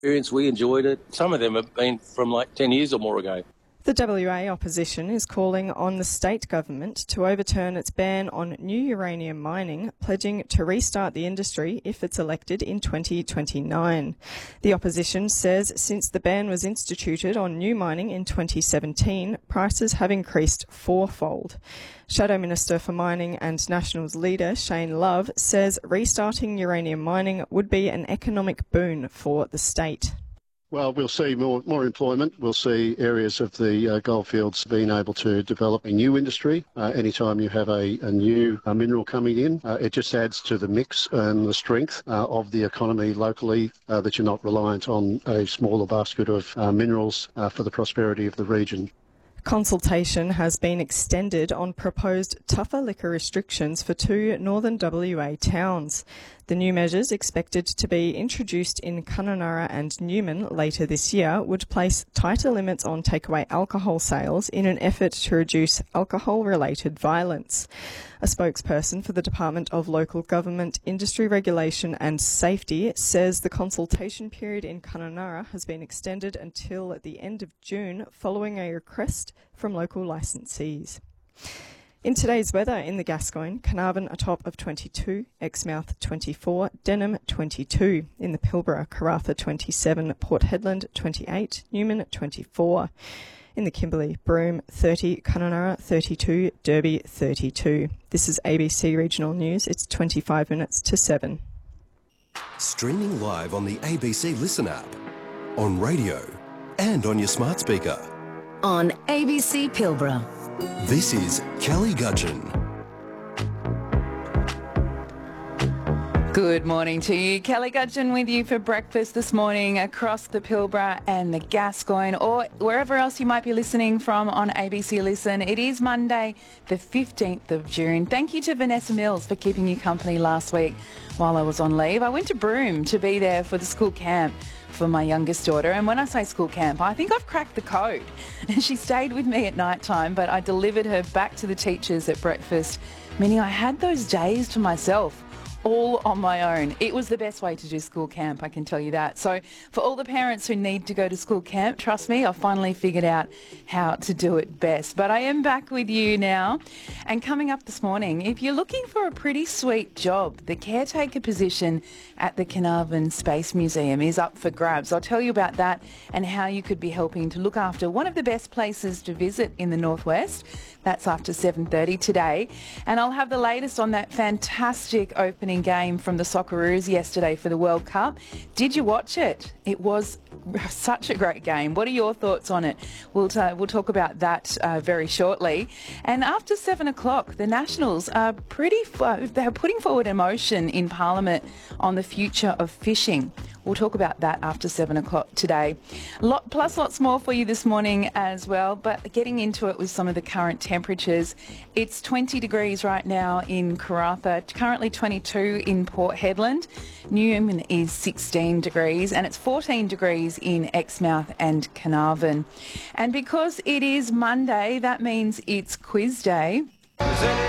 experience. We enjoyed it. Some of them have been from like 10 years or more ago. The WA opposition is calling on the state government to overturn its ban on new uranium mining, pledging to restart the industry if it's elected in 2029. The opposition says since the ban was instituted on new mining in 2017, prices have increased fourfold. Shadow Minister for Mining and Nationals leader Shane Love says restarting uranium mining would be an economic boon for the state. Well, we'll see more employment. We'll see areas of the goldfields being able to develop a new industry. Anytime you have a new mineral coming in, it just adds to the mix and the strength of the economy locally, that you're not reliant on a smaller basket of minerals for the prosperity of the region. Consultation has been extended on proposed tougher liquor restrictions for 2 northern WA towns. The new measures, expected to be introduced in Kununurra and Newman later this year, would place tighter limits on takeaway alcohol sales in an effort to reduce alcohol-related violence. A spokesperson for the Department of Local Government, Industry Regulation and Safety says the consultation period in Kununurra has been extended until the end of June following a request from local licensees. In today's weather in the Gascoyne, Carnarvon a top of 22, Exmouth 24, Denham 22, in the Pilbara, Karratha 27, Port Hedland 28, Newman 24. In the Kimberley, Broome 30, Kununurra 32, Derby 32. This is ABC Regional News. It's 25 minutes to 7. Streaming live on the ABC Listen app, on radio and on your smart speaker. On ABC Pilbara. This is Kelly Gudgeon. Good morning to you. Kelly Gudgeon with you for breakfast this morning across the Pilbara and the Gascoyne, or wherever else you might be listening from on ABC Listen. It is Monday, the 15th of June. Thank you to Vanessa Mills for keeping you company last week while I was on leave. I went to Broome to be there for the school camp for my youngest daughter, and when I say school camp, I think I've cracked the code. She stayed with me at night time, but I delivered her back to the teachers at breakfast, meaning I had those days to myself, all on my own. It was the best way to do school camp, I can tell you that. So for all the parents who need to go to school camp, trust me, I've finally figured out how to do it best. But I am back with you now. And coming up this morning, if you're looking for a pretty sweet job, the caretaker position at the Carnarvon Space Museum is up for grabs. I'll tell you about that and how you could be helping to look after one of the best places to visit in the Northwest. That's after 7:30 today. And I'll have the latest on that fantastic opening game from the Socceroos yesterday for the World Cup. Did you watch it? It was such a great game. What are your thoughts on it? We'll talk about that very shortly. And after 7 o'clock, the Nationals are they're putting forward a motion in Parliament on the future of fishing. We'll talk about that after 7 o'clock today. Plus lots more for you this morning as well, but getting into it with some of the current temperatures. It's 20 degrees right now in Karratha, currently 22 in Port Hedland. Newman is 16 degrees and it's 14 degrees in Exmouth and Carnarvon. And because it is Monday, that means it's quiz day.